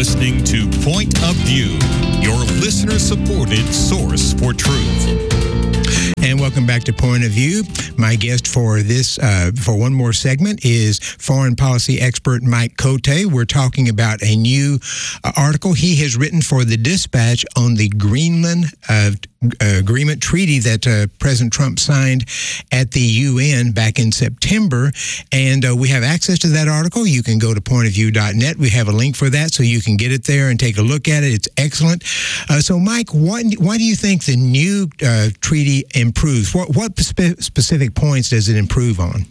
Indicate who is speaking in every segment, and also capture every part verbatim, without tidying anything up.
Speaker 1: listening to Point of View, your listener-supported source for truth.
Speaker 2: And welcome back to Point of View. My guest for this, uh, for one more segment, is foreign policy expert Mike Cote. We're talking about a new uh, article he has written for the Dispatch on the Greenland uh, agreement treaty that uh, President Trump signed at the U N back in September. And uh, we have access to that article. You can go to point of view dot net. We have a link for that, so you can get it there and take a look at it. It's excellent. Uh, so, Mike, why, why do you think the new uh, treaty improves? What, what spe- specific points does it improve on?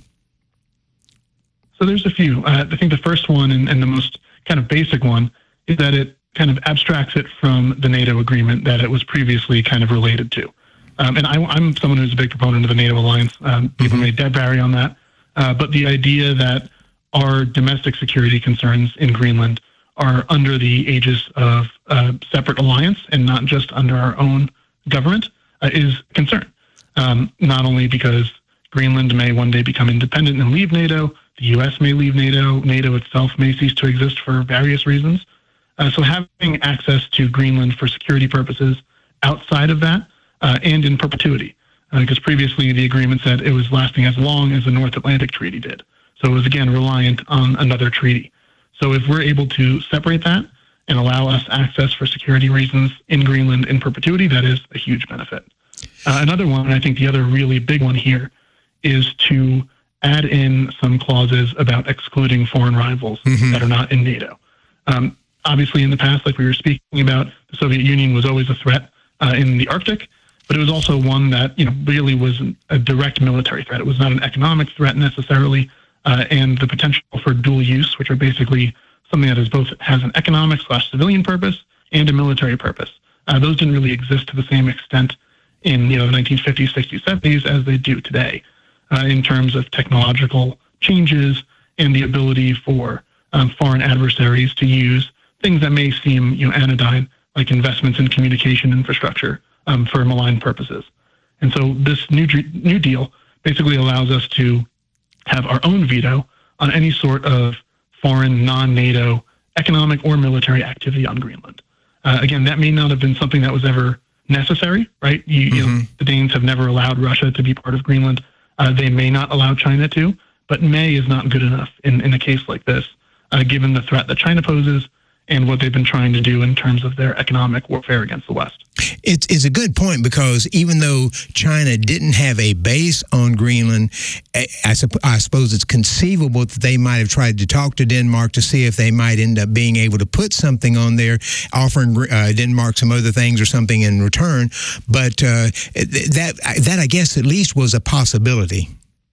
Speaker 3: So there's a few. Uh, I think the first one and, and the most kind of basic one is that it kind of abstracts it from the NATO agreement that it was previously kind of related to. Um, and I, I'm someone who's a big proponent of the NATO alliance. Um, people
Speaker 2: mm-hmm.
Speaker 3: may vary on that. Uh, but the idea that our domestic security concerns in Greenland are under the aegis of a separate alliance and not just under our own government uh, is a concern. Um, not only because Greenland may one day become independent and leave NATO, the U S may leave NATO, NATO itself may cease to exist for various reasons. Uh, so having access to Greenland for security purposes outside of that uh, and in perpetuity, because uh, previously the agreement said it was lasting as long as the North Atlantic Treaty did. So it was, again, reliant on another treaty. So if we're able to separate that and allow us access for security reasons in Greenland in perpetuity, that is a huge benefit. Uh, another one, and I think the other really big one here, is to add in some clauses about excluding foreign rivals mm-hmm. that are not in NATO. Um, Obviously, in the past, like we were speaking about, the Soviet Union was always a threat uh, in the Arctic, but it was also one that, you know, really was a direct military threat. It was not an economic threat necessarily, uh, and the potential for dual use, which are basically something that is both has an economic slash civilian purpose and a military purpose. Uh, those didn't really exist to the same extent in, you know, the nineteen fifties, sixties, seventies as they do today uh, in terms of technological changes and the ability for um, foreign adversaries to use things that may seem, you know, anodyne, like investments in communication infrastructure um, for malign purposes. And so this new new deal basically allows us to have our own veto on any sort of foreign, non-NATO economic or military activity on Greenland. Uh, again, that may not have been something that was ever necessary, right? You, mm-hmm. you know, the Danes have never allowed Russia to be part of Greenland. Uh, they may not allow China to, but may is not good enough in, in a case like this, uh, given the threat that China poses and what they've been trying to do in terms of their economic warfare against the West.
Speaker 2: It's, it's a good point, because even though China didn't have a base on Greenland, I, I, I suppose it's conceivable that they might have tried to talk to Denmark to see if they might end up being able to put something on there, offering uh, Denmark some other things or something in return. But uh, that, that, I guess, at least was a possibility.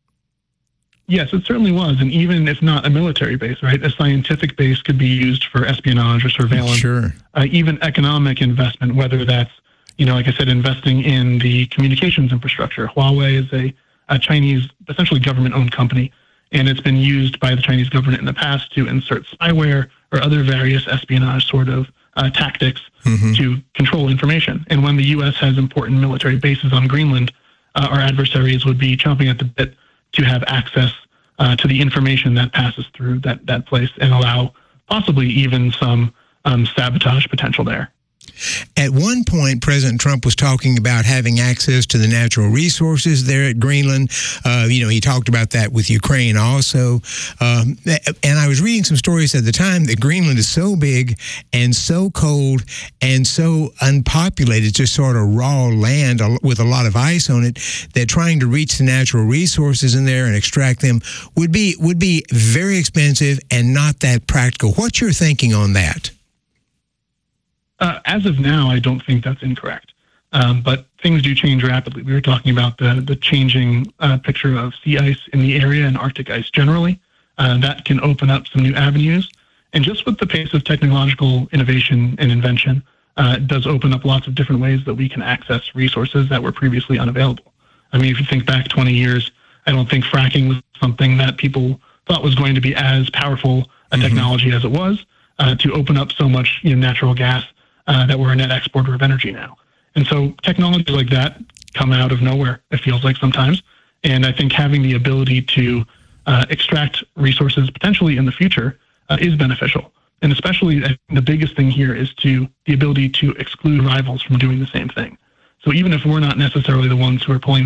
Speaker 3: Yes, it certainly was. And even if not a military base, right, a scientific base could be used for espionage or surveillance.
Speaker 2: Sure.
Speaker 3: Uh, even economic investment, whether that's, you know, like I said, investing in the communications infrastructure. Huawei is a, a Chinese, essentially government-owned company, and it's been used by the Chinese government in the past to insert spyware or other various espionage sort of uh, tactics mm-hmm. to control information. And when the U S has important military bases on Greenland, uh, our adversaries would be chomping at the bit to have access uh, to the information that passes through that, that place and allow possibly even some um, sabotage potential there.
Speaker 2: At one point, President Trump was talking about having access to the natural resources there at Greenland. Uh, you know, he talked about that with Ukraine also. Um, and I was reading some stories at the time that Greenland is so big and so cold and so unpopulated, just sort of raw land with a lot of ice on it, that trying to reach the natural resources in there and extract them would be would be very expensive and not that practical. What's your thinking on that?
Speaker 3: Uh, as of now, I don't think that's incorrect. Um, but things do change rapidly. We were talking about the, the changing uh, picture of sea ice in the area and Arctic ice generally. Uh, that can open up some new avenues. And just with the pace of technological innovation and invention, uh, it does open up lots of different ways that we can access resources that were previously unavailable. I mean, if you think back twenty years, I don't think fracking was something that people thought was going to be as powerful a technology mm-hmm. as it was uh, to open up so much, you know, natural gas Uh, that we're a net exporter of energy now. And so technologies like that come out of nowhere, it feels like sometimes. And I think having the ability to uh, extract resources potentially in the future uh, is beneficial. And especially, I think the biggest thing here is to the ability to exclude rivals from doing the same thing. So even if we're not necessarily the ones who are pulling